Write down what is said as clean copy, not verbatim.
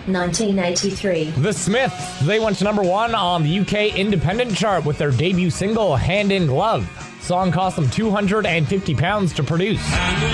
1983. The Smiths, they went to number 1 on the UK Independent chart with their debut single, Hand in Glove. Song cost them £250 to produce.